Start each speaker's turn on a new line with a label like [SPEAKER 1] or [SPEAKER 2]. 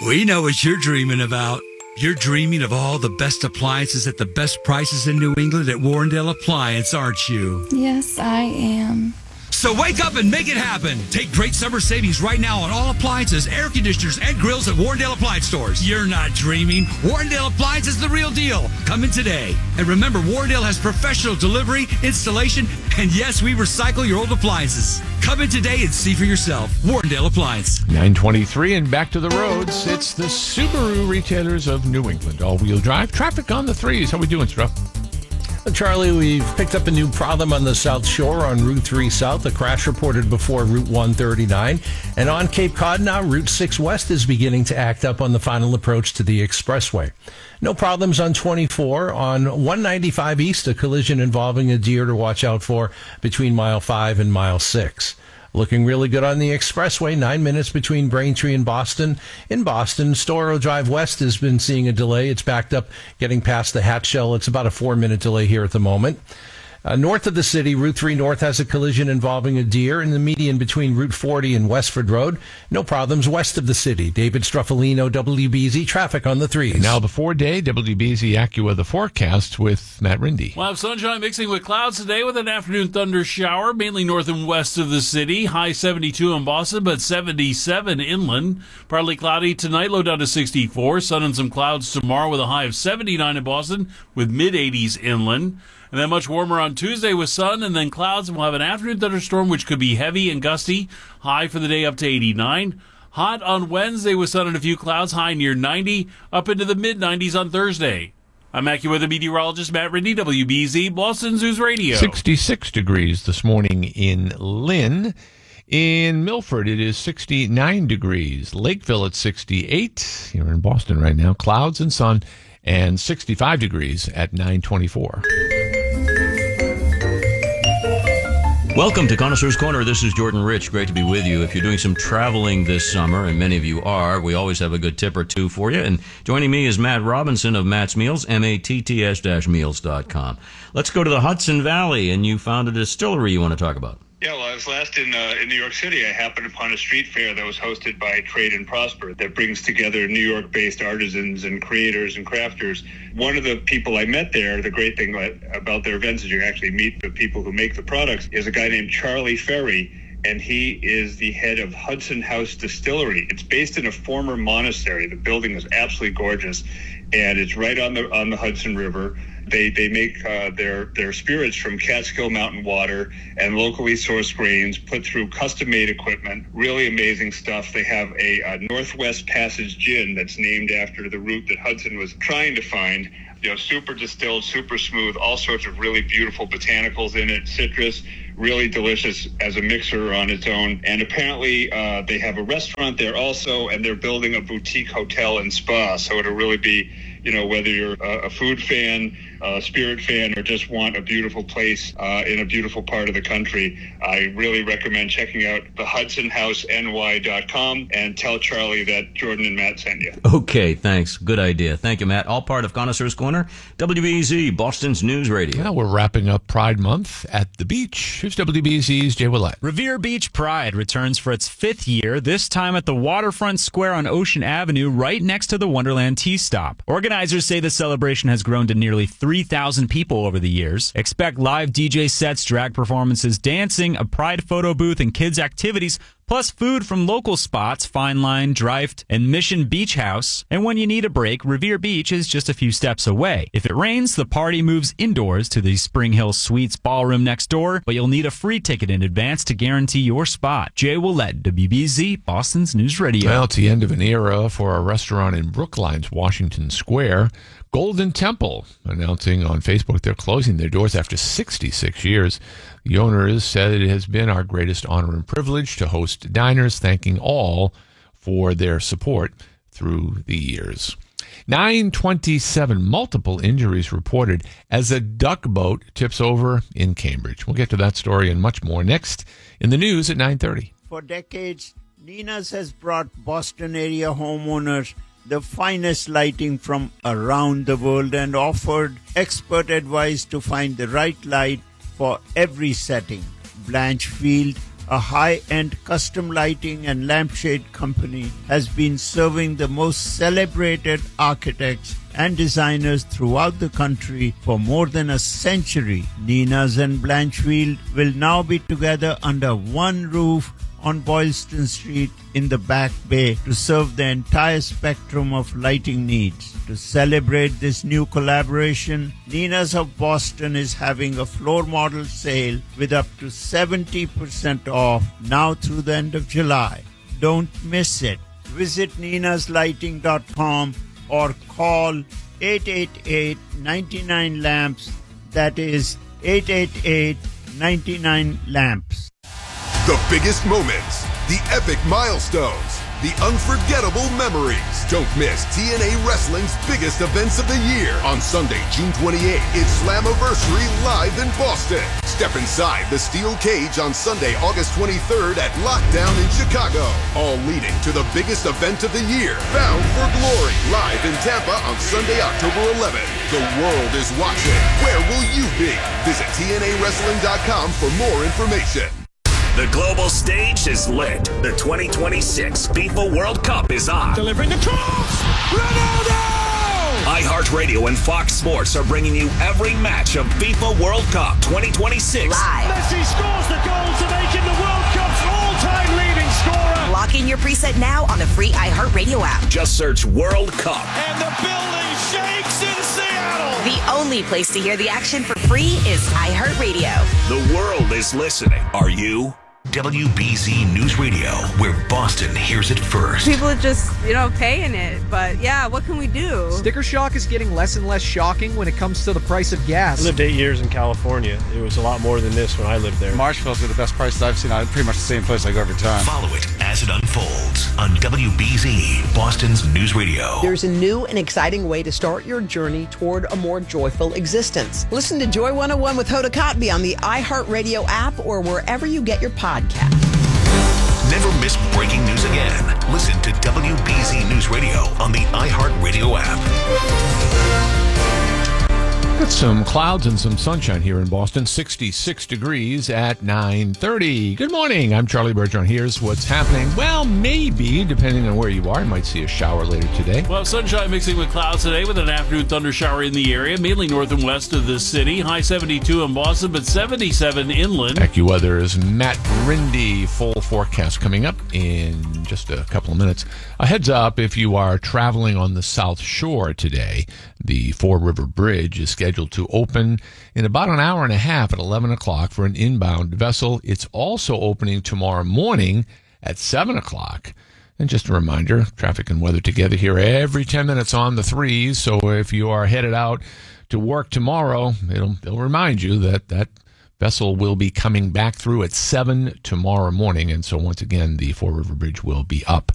[SPEAKER 1] We know what you're dreaming about. You're dreaming of all the best appliances at the best prices in New England at Warrendale Appliance, aren't you?
[SPEAKER 2] Yes, I am.
[SPEAKER 1] So wake up and make it happen. Take great summer savings right now on all appliances, air conditioners, and grills at Warrendale Appliance Stores. You're not dreaming. Warrendale Appliance is the real deal. Come in today. And remember, Warrendale has professional delivery, installation, and yes, we recycle your old appliances. Come in today and see for yourself. Warrendale Appliance.
[SPEAKER 3] 9:23 and back to the roads. It's the Subaru retailers of New England. All-wheel drive. Traffic on the threes. How we doing, Struff?
[SPEAKER 4] Charlie, we've picked up a new problem on the South Shore on Route 3 South. A crash reported before Route 139. And on Cape Cod now, Route 6 West is beginning to act up on the final approach to the expressway. No problems on 24. On 195 East, a collision involving a deer to watch out for between mile 5 and mile 6. Looking really good on the expressway, 9 minutes between Braintree and Boston. In Boston, Storrow Drive West has been seeing a delay. It's backed up getting past the Hatch Shell. It's about a 4-minute delay here at the moment. North of the city, Route 3 North has a collision involving a deer in the median between Route 40 and Westford Road. No problems west of the city. David Struffolino, WBZ, traffic on the threes.
[SPEAKER 3] And now the 4-day WBZ Acura, the forecast with Matt Rindy.
[SPEAKER 5] We'll have sunshine mixing with clouds today with an afternoon thunder shower, mainly north and west of the city. High 72 in Boston, but 77 inland. Partly cloudy tonight, low down to 64. Sun and some clouds tomorrow with a high of 79 in Boston with mid-80s inland. And then much warmer on Tuesday with sun and then clouds, and we'll have an afternoon thunderstorm, which could be heavy and gusty. High for the day up to 89. Hot on Wednesday with sun and a few clouds, high near 90, up into the mid-90s on Thursday. I'm AccuWeather meteorologist Matt Rindy, WBZ, Boston News Radio.
[SPEAKER 3] 66 degrees this morning in Lynn. In Milford, it is 69 degrees. Lakeville at 68. You're in Boston right now. Clouds and sun, and 65 degrees at 9:24.
[SPEAKER 6] Welcome to Connoisseur's Corner. This is Jordan Rich. Great to be with you. If you're doing some traveling this summer, and many of you are, we always have a good tip or two for you. And joining me is Matt Robinson of Matt's Meals, matts-meals.com. Let's go to the Hudson Valley, and you found a distillery you want to talk about.
[SPEAKER 7] Yeah, well, I was last in New York City. I happened upon a street fair that was hosted by Trade and Prosper that brings together New York-based artisans and creators and crafters. One of the people I met there, the great thing about their events is you actually meet the people who make the products, is a guy named Charlie Ferry, and he is the head of Hudson House Distillery. It's based in a former monastery. The building is absolutely gorgeous, and it's right on the Hudson River. They make their spirits from Catskill Mountain water and locally sourced grains put through custom-made equipment. Really amazing stuff. They have a Northwest Passage gin that's named after the route that Hudson was trying to find. You know, super distilled, super smooth, all sorts of really beautiful botanicals in it, citrus, really delicious as a mixer on its own. And apparently they have a restaurant there also, and they're building a boutique hotel and spa. So it'll really be, you know, whether you're a food fan, a spirit fan, or just want a beautiful place in a beautiful part of the country, I really recommend checking out the HudsonHouseNY.com and tell Charlie that Jordan and Matt sent you.
[SPEAKER 6] Okay, thanks. Good idea. Thank you, Matt. All part of Connoisseur's Corner, WBZ, Boston's News Radio.
[SPEAKER 3] Well, we're wrapping up Pride Month at the beach. Here's WBZ's Jay Willett.
[SPEAKER 8] Revere Beach Pride returns for its 5th year, this time at the Waterfront Square on Ocean Avenue, right next to the Wonderland Tea Stop. Organizers say the celebration has grown to nearly 3,000 people over the years. Expect live DJ sets, drag performances, dancing, a Pride photo booth, and kids' activities, plus food from local spots, Fine Line, Dreift, and Mission Beach House. And when you need a break, Revere Beach is just a few steps away. If it rains, the party moves indoors to the Spring Hill Suites ballroom next door, but you'll need a free ticket in advance to guarantee your spot. Jay Willett, WBZ, Boston's News Radio.
[SPEAKER 3] Well, it's the end of an era for a restaurant in Brookline's Washington Square. Golden Temple announcing on Facebook they're closing their doors after 66 years. The owners said it has been our greatest honor and privilege to host diners, thanking all for their support through the years. 9:27, multiple injuries reported as a duck boat tips over in Cambridge. We'll get to that story and much more next in the news at 9:30.
[SPEAKER 9] For decades, Nina's has brought Boston area homeowners the finest lighting from around the world and offered expert advice to find the right light for every setting. Blanchfield, a high-end custom lighting and lampshade company, has been serving the most celebrated architects and designers throughout the country for more than a century. Nina's and Blanchfield will now be together under one roof on Boylston Street in the Back Bay to serve the entire spectrum of lighting needs. To celebrate this new collaboration, Nina's of Boston is having a floor model sale with up to 70% off now through the end of July. Don't miss it. Visit ninaslighting.com or call 888-99-LAMPS. That is 888-99-LAMPS.
[SPEAKER 10] The biggest moments, the epic milestones, the unforgettable memories. Don't miss TNA Wrestling's biggest events of the year. On Sunday, June 28th, it's Slammiversary live in Boston. Step inside the steel cage on Sunday, August 23rd at Lockdown in Chicago. All leading to the biggest event of the year, Bound for Glory, live in Tampa on Sunday, October 11th. The world is watching. Where will you be? Visit TNAWrestling.com for more information.
[SPEAKER 11] The global stage is lit. The 2026 FIFA World Cup is on.
[SPEAKER 12] Delivering the cross! Ronaldo!
[SPEAKER 11] iHeartRadio and Fox Sports are bringing you every match of FIFA World Cup 2026.
[SPEAKER 12] Live. Messi scores the goal to make him the World Cup's all-time leading scorer.
[SPEAKER 13] Lock in your preset now on the free iHeartRadio app.
[SPEAKER 11] Just search World Cup.
[SPEAKER 12] And the building shakes in Seattle.
[SPEAKER 13] The only place to hear the action for free is iHeartRadio.
[SPEAKER 11] The world is listening. Are you?
[SPEAKER 14] WBZ News Radio, where Boston hears it first.
[SPEAKER 15] People are just, paying it. But yeah, what can we do?
[SPEAKER 16] Sticker shock is getting less and less shocking when it comes to the price of gas.
[SPEAKER 17] I lived 8 years in California. It was a lot more than this when I lived there.
[SPEAKER 18] Marshall's the best prices I've seen. Pretty much the same place I go every time.
[SPEAKER 14] Follow it as it unfolds on WBZ, Boston's News Radio.
[SPEAKER 19] There's a new and exciting way to start your journey toward a more joyful existence. Listen to Joy 101 with Hoda Kotb on the iHeartRadio app or wherever you get your podcast.
[SPEAKER 14] Never miss breaking news again. Listen to WBZ News Radio on the iHeartRadio app.
[SPEAKER 3] Got some clouds and some sunshine here in Boston. 66 degrees at 9:30. Good morning. I'm Charlie Bergeron. Here's what's happening. Well, maybe, depending on where you are, you might see a shower later today.
[SPEAKER 5] Well, sunshine mixing with clouds today with an afternoon thunder shower in the area, mainly north and west of the city. High 72 in Boston, but 77 inland. AccuWeather's Matt Rindy. Full forecast coming up in just a couple of minutes. A heads up if you are traveling on the South Shore today. The Fore River Bridge is scheduled to open in about an hour and a half at 11 o'clock for an inbound vessel. It's also opening tomorrow morning at 7 o'clock. And just a reminder, traffic and weather together here every 10 minutes on the threes. So if you are headed out to work tomorrow, it'll remind you that vessel will be coming back through at 7 tomorrow morning. And so once again, the Fore River Bridge will be up.